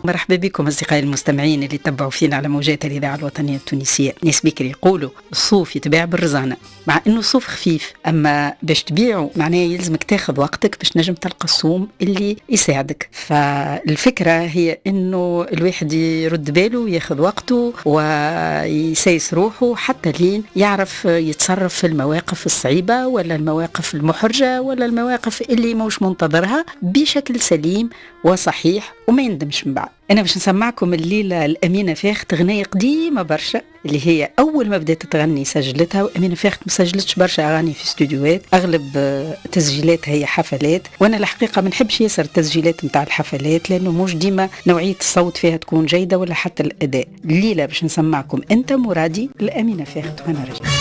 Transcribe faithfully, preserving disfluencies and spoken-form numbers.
مرحبا بكم أصدقائي المستمعين اللي تتبعوا فينا على موجات الإذاعة الوطنية التونسية. ناس بكري يقولوا الصوف يتباع بالرزانة، مع إنه الصوف خفيف، أما باش تبيعه معناه يلزمك تاخذ وقتك باش نجم تلقى الصوم اللي يساعدك. فالفكرة هي إنه الواحد يرد باله وياخذ وقته ويسيس روحه حتى لين يعرف يتصرف في المواقف الصعيبة ولا المواقف المحرجة ولا المواقف اللي مش منتظرها بشكل سليم وصحيح وما يندمش من بعد. أنا باش نسمعكم الليلة الأمينة فاخت غنية قديمة برشا، اللي هي أول ما بدأت تغني سجلتها، وأمينة فاخت مسجلتش برشا أغاني في استوديوهات، أغلب تسجيلاتها هي حفلات، وأنا الحقيقة ما نحبش ياسر التسجيلات متاع الحفلات لأنه مش ديما نوعية الصوت فيها تكون جيدة ولا حتى الأداء. الليلة باش نسمعكم أنت مرادي الأمينة فاخت وأنا رجعت.